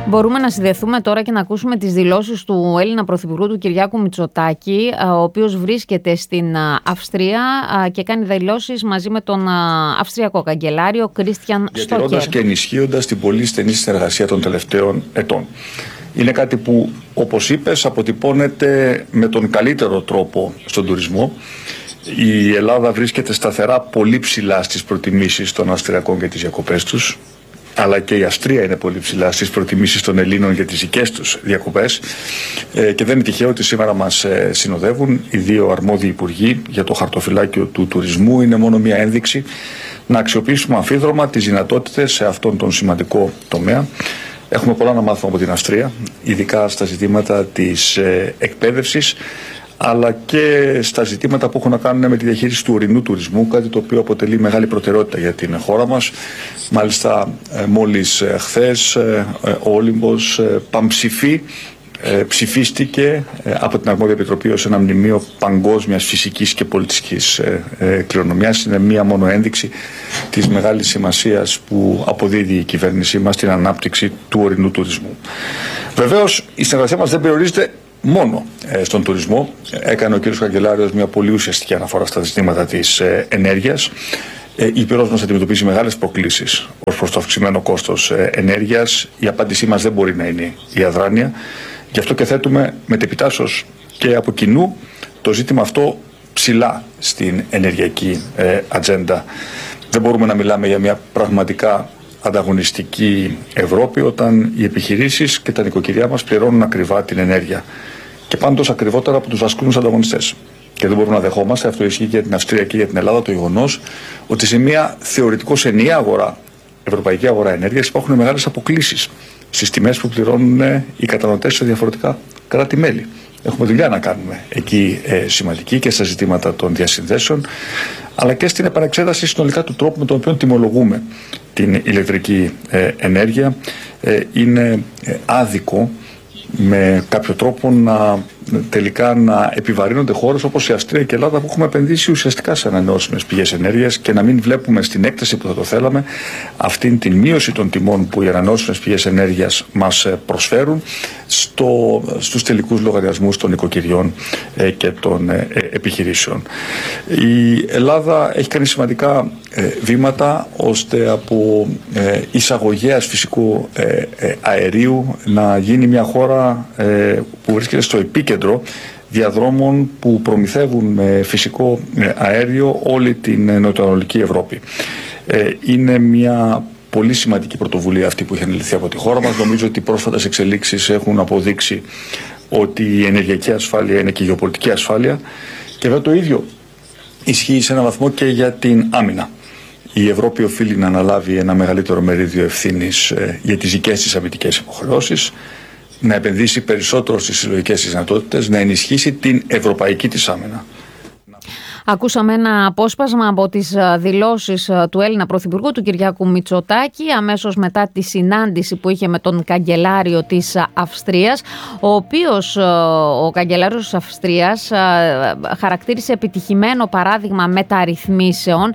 Μπορούμε να συνδεθούμε τώρα και να ακούσουμε τις δηλώσεις του Έλληνα Πρωθυπουργού του Κυριάκου Μητσοτάκη, ο οποίος βρίσκεται στην Αυστρία και κάνει δηλώσεις μαζί με τον Αυστριακό Καγκελάριο Κρίστιαν Στόκερ. Διατηρώντας και ενισχύοντας την πολύ στενή συνεργασία των τελευταίων ετών. Είναι κάτι που, όπως είπες, αποτυπώνεται με τον καλύτερο τρόπο στον τουρισμό. Η Ελλάδα βρίσκεται σταθερά πολύ ψηλά στις προτιμήσεις των Αυστριακών για τις διακοπές τους, αλλά και η Αυστρία είναι πολύ ψηλά στις προτιμήσεις των Ελλήνων για τις δικές τους διακοπές, και δεν είναι τυχαίο ότι σήμερα μας συνοδεύουν οι δύο αρμόδιοι υπουργοί για το χαρτοφυλάκιο του τουρισμού. Είναι μόνο μια ένδειξη να αξιοποιήσουμε αμφίδρομα τις δυνατότητες σε αυτόν τον σημαντικό τομέα. Έχουμε πολλά να μάθουμε από την Αυστρία, ειδικά στα ζητήματα της εκπαίδευσης, αλλά και στα ζητήματα που έχουν να κάνουν με τη διαχείριση του ορεινού τουρισμού, κάτι το οποίο αποτελεί μεγάλη προτεραιότητα για την χώρα μας. Μάλιστα, μόλις χθες ο Όλυμπος Παμψηφί ψηφίστηκε από την Αρμόδια Επιτροπή ως ένα μνημείο παγκόσμιας φυσικής και πολιτιστικής κληρονομιάς. Είναι μία μόνο ένδειξη της μεγάλης σημασίας που αποδίδει η κυβέρνησή μας στην ανάπτυξη του ορεινού τουρισμού. Βεβαίως, η συνεργασία μας δεν περιορίζεται μόνο στον τουρισμό. Έκανε ο κ. Καγκελάριος μια πολύ ουσιαστική αναφορά στα ζητήματα της ενέργειας. Η Ήπειρος μας αντιμετωπίζει μεγάλες προκλήσεις ως προς το αυξημένο κόστος ενέργειας. Η απάντησή μας δεν μπορεί να είναι η αδράνεια. Γι' αυτό και θέτουμε μετεπιτάσσως και από κοινού το ζήτημα αυτό ψηλά στην ενεργειακή ατζέντα. Δεν μπορούμε να μιλάμε για μια πραγματικά ανταγωνιστική Ευρώπη όταν οι επιχειρήσεις και τα νοικοκυριά μας πληρώνουν ακριβά την ενέργεια, και πάντως ακριβότερα από τους βασικούς ανταγωνιστές. Και δεν μπορούμε να δεχόμαστε, αυτό ισχύει και για την Αυστρία και για την Ελλάδα, το γεγονός ότι σε μια θεωρητικώς ενιαία αγορά, ευρωπαϊκή αγορά ενέργειας, υπάρχουν μεγάλες αποκλίσεις στις τιμές που πληρώνουν οι καταναλωτές σε διαφορετικά κράτη-μέλη. Έχουμε δουλειά να κάνουμε εκεί σημαντική και στα ζητήματα των διασυνδέσεων, αλλά και στην επανεξέταση συνολικά του τρόπου με τον οποίο τιμολογούμε την ηλεκτρική ενέργεια. Είναι άδικο με κάποιο τρόπο τελικά να επιβαρύνονται χώρες όπως η Αυστρία και η Ελλάδα, που έχουμε επενδύσει ουσιαστικά σε ανανεώσιμες πηγές ενέργειας, και να μην βλέπουμε στην έκταση που θα το θέλαμε αυτήν την μείωση των τιμών που οι ανανεώσιμες πηγές ενέργειας μας προσφέρουν στους τελικούς λογαριασμούς των νοικοκυριών και των επιχειρήσεων. Η Ελλάδα έχει κάνει σημαντικά βήματα ώστε από εισαγωγέας φυσικού αερίου να γίνει μια χώρα που βρίσκεται στο επίκεντρο διαδρόμων που προμηθεύουν με φυσικό αέριο όλη την νοτιοανατολική Ευρώπη. Είναι μια πολύ σημαντική πρωτοβουλία αυτή που έχει αναλυθεί από τη χώρα μας. Νομίζω ότι οι πρόσφατες εξελίξεις έχουν αποδείξει ότι η ενεργειακή ασφάλεια είναι και η γεωπολιτική ασφάλεια, και βέβαια το ίδιο ισχύει σε έναν βαθμό και για την άμυνα. Η Ευρώπη οφείλει να αναλάβει ένα μεγαλύτερο μερίδιο ευθύνης για τις δικές της αμυντικές υποχρεώσεις, να επενδύσει περισσότερο στις συλλογικές της δυνατότητες, να ενισχύσει την ευρωπαϊκή της άμυνα. Ακούσαμε ένα απόσπασμα από τις δηλώσεις του Έλληνα Πρωθυπουργού, του Κυριάκου Μητσοτάκη, αμέσως μετά τη συνάντηση που είχε με τον Καγκελάριο της Αυστρίας, ο οποίος ο Καγκελάριος της Αυστρίας χαρακτήρισε επιτυχημένο παράδειγμα μεταρρυθμίσεων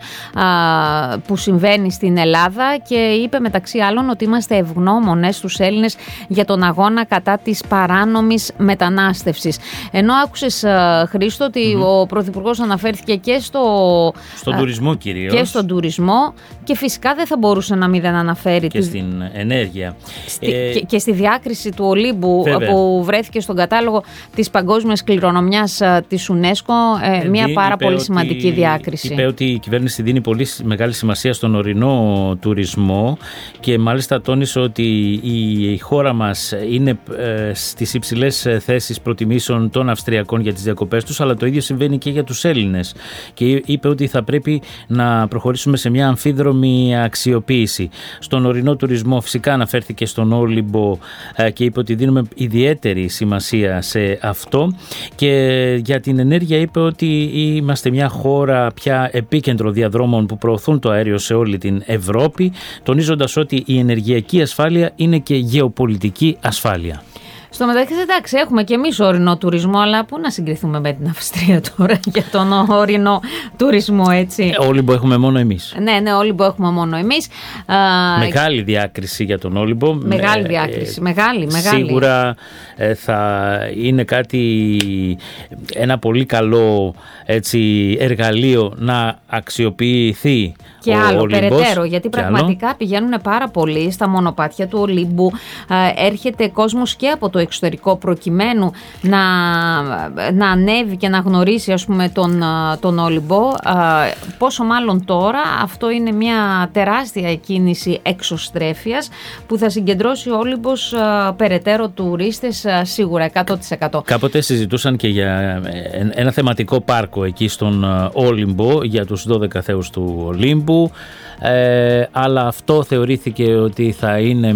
που συμβαίνει στην Ελλάδα, και είπε μεταξύ άλλων ότι είμαστε ευγνώμονες στους Έλληνες για τον αγώνα κατά της παράνομης μετανάστευσης. Ενώ άκουσες, Χρήστο, ότι ο Πρωθυπουργός αναφέρθηκε και στον τουρισμό κυρίως. Και στον τουρισμό, και φυσικά δεν θα μπορούσε να μην αναφέρει και στην ενέργεια. Και στη διάκριση του Ολύμπου, που βρέθηκε στον κατάλογο της παγκόσμιας κληρονομιάς της UNESCO, μια πάρα πολύ σημαντική διάκριση. Είπε ότι η κυβέρνηση δίνει πολύ μεγάλη σημασία στον ορεινό τουρισμό, και μάλιστα τόνισε ότι η χώρα μας είναι στις υψηλές θέσεις προτιμήσεων των Αυστριακών για τις διακοπές τους, αλλά το ίδιο συμβαίνει και για τους Έλληνες. Και είπε ότι θα πρέπει να προχωρήσουμε σε μια αμφίδρομη αξιοποίηση. Στον ορεινό τουρισμό φυσικά αναφέρθηκε στον Όλυμπο και είπε ότι δίνουμε ιδιαίτερη σημασία σε αυτό, και για την ενέργεια είπε ότι είμαστε μια χώρα πια επίκεντρο διαδρόμων που προωθούν το αέριο σε όλη την Ευρώπη, τονίζοντας ότι η ενεργειακή ασφάλεια είναι και γεωπολιτική ασφάλεια. Στο μεταξύ, εντάξει, έχουμε και εμείς ορεινό τουρισμό, αλλά πού να συγκριθούμε με την Αυστρία τώρα για τον ορεινό τουρισμό, έτσι. Όλυμπο έχουμε μόνο εμείς. Ναι, Όλυμπο έχουμε μόνο εμείς. Μεγάλη διάκριση για τον Όλυμπο. Μεγάλη διάκριση, μεγάλη. Σίγουρα θα είναι ένα πολύ καλό, έτσι, εργαλείο να αξιοποιηθεί. Και άλλο περαιτέρω, γιατί πραγματικά πηγαίνουν πάρα πολύ στα μονοπάτια του Ολύμπου. Έρχεται κόσμος και από το εξωτερικό προκειμένου να ανέβει και να γνωρίσει, ας πούμε, τον Όλυμπο. Πόσο μάλλον τώρα, αυτό είναι μια τεράστια κίνηση εξωστρέφειας που θα συγκεντρώσει ο Όλυμπος περαιτέρω τουρίστες σίγουρα 100%. Κάποτε συζητούσαν και για ένα θεματικό πάρκο εκεί στον Όλυμπο για τους 12 θεούς του Ολύμπου. Αλλά αυτό θεωρήθηκε ότι θα είναι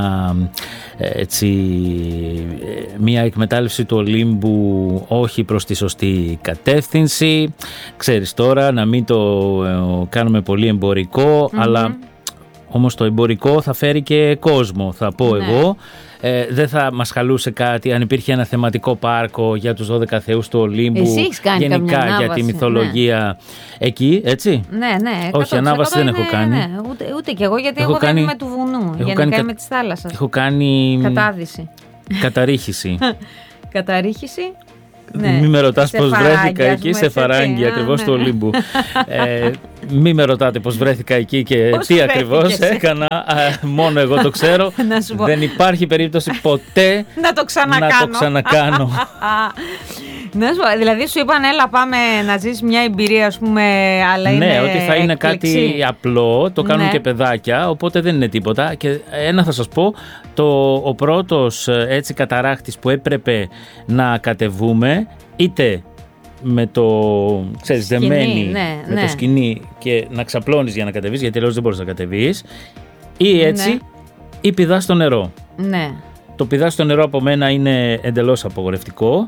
μία εκμετάλλευση του Ολύμπου όχι προς τη σωστή κατεύθυνση. Ξέρεις τώρα, να μην το κάνουμε πολύ εμπορικό, αλλά όμως το εμπορικό θα φέρει και κόσμο, θα πω εγώ. Δεν θα μας χαλούσε κάτι αν υπήρχε ένα θεματικό πάρκο για τους 12 θεούς του Ολύμπου. Εσύ έχεις κάνει γενικά για τη μυθολογία εκεί, έτσι. Ναι. Όχι, ανάβαση δεν έχω κάνει. Ναι, ούτε κι εγώ, γιατί εγώ δεν είμαι του βουνού. Γενικά είμαι της θάλασσας. Έχω κάνει κατάδυση. Καταρρίχηση. Καταρρίχηση. Ναι. Μη με ρωτάς πώς βρέθηκα εκεί, σε Φαράγγι, ακριβώς του Ολύμπου. Μη με ρωτάτε πώς βρέθηκα εκεί και τι ακριβώς έκανα. Μόνο εγώ το ξέρω. Δεν υπάρχει περίπτωση ποτέ να το ξανακάνω. Δηλαδή σου είπαν, έλα πάμε να ζεις μια εμπειρία, ας πούμε, αλλά είναι ναι, ότι θα είναι κάτι απλό, το κάνουν και παιδάκια, οπότε δεν είναι τίποτα. Και ένα θα σας πω, ο πρώτος έτσι καταράχτης που έπρεπε να κατεβούμε, είτε με το δεμένη, με το σκοινί και να ξαπλώνεις για να κατεβείς, γιατί αλλιώς δεν μπορείς να κατεβείς, ή έτσι ή πηδάς στο νερό. Ναι. Το πηδάς στο νερό από μένα είναι εντελώς απογορευτικό.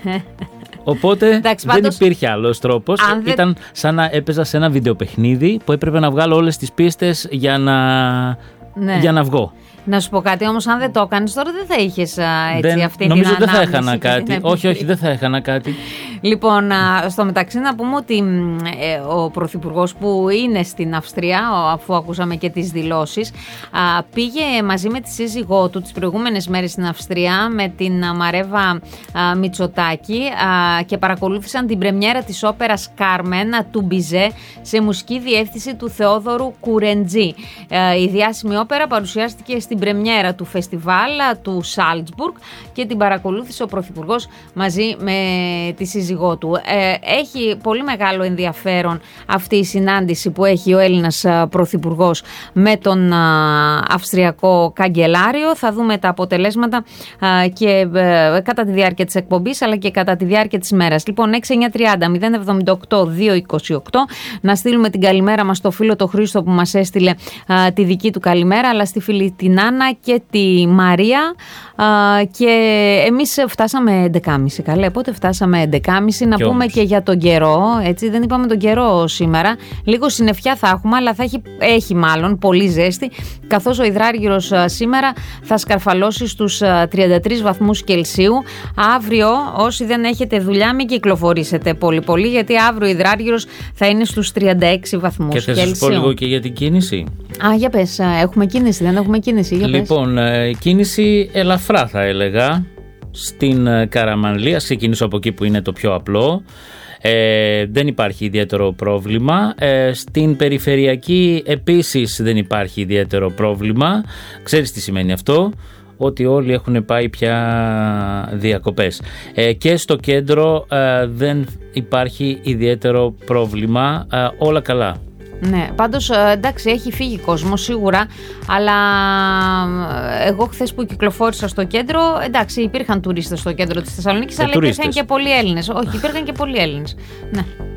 Οπότε εντάξει, δεν υπήρχε άλλος τρόπος. Ήταν σαν να έπαιζα σε ένα βιντεοπαιχνίδι που έπρεπε να βγάλω όλες τις πίστες για να βγω. Να σου πω κάτι, όμως αν δεν το έκανες τώρα δεν θα είχες αυτή την ανάμνηση. Νομίζω δεν θα έχανα κάτι. Όχι, δεν θα έχανα κάτι. Λοιπόν, στο μεταξύ να πούμε ότι ο Πρωθυπουργός που είναι στην Αυστρία, αφού ακούσαμε και τις δηλώσεις, πήγε μαζί με τη σύζυγό του τις προηγούμενες μέρες στην Αυστρία με την Μαρέβα Μητσοτάκη και παρακολούθησαν την πρεμιέρα της όπερας Κάρμεν του Μπιζέ σε μουσική διεύθυνση του Θεόδωρου Κουρεντζή. Η διάσημη όπερα παρουσιάστηκε στην πρεμιέρα του φεστιβάλ του Σάλτσμπουργκ και την παρακολούθησε ο Πρωθυπουργός μαζί με τη σύζυγό του. Έχει πολύ μεγάλο ενδιαφέρον αυτή η συνάντηση που έχει ο Έλληνας Πρωθυπουργός με τον Αυστριακό Καγκελάριο. Θα δούμε τα αποτελέσματα και κατά τη διάρκεια της εκπομπής αλλά και κατά τη διάρκεια της ημέρας. Λοιπόν, 6-9-30-078-228. Να στείλουμε την καλημέρα μας στο φίλο το Χρήστο που μας έστειλε τη δική του καλημέρα, αλλά στη φίλη την Άννα και τη Μαρία, και εμείς φτάσαμε 11.30. Καλέ, πότε φτάσαμε 11.30. Να πούμε και για τον καιρό, έτσι, δεν είπαμε τον καιρό σήμερα. Λίγο συννεφιά θα έχουμε, αλλά θα έχει μάλλον πολύ ζέστη, καθώς ο υδράργυρος σήμερα θα σκαρφαλώσει στους 33 βαθμούς Κελσίου. Αύριο, όσοι δεν έχετε δουλειά, μην κυκλοφορήσετε πολύ, γιατί αύριο ο υδράργυρος θα είναι στους 36 βαθμούς Κελσίου. Και θα σας πω λίγο και για την κίνηση. Για πες, έχουμε κίνηση, δεν έχουμε κίνηση? Λοιπόν, κίνηση ελαφρά θα έλεγα. Στην Καραμανλία, ξεκινήσω από εκεί που είναι το πιο απλό. Δεν υπάρχει ιδιαίτερο πρόβλημα. Στην περιφερειακή επίσης δεν υπάρχει ιδιαίτερο πρόβλημα. Ξέρεις τι σημαίνει αυτό? Ότι όλοι έχουν πάει πια διακοπές. Και στο κέντρο δεν υπάρχει ιδιαίτερο πρόβλημα. Όλα καλά. Ναι, πάντως εντάξει, έχει φύγει κόσμο σίγουρα, αλλά εγώ χθες που κυκλοφόρησα στο κέντρο, εντάξει, υπήρχαν τουρίστες στο κέντρο της Θεσσαλονίκης, αλλά υπήρχαν και πολλοί Έλληνες. Όχι, υπήρχαν και πολλοί Έλληνες. Ναι.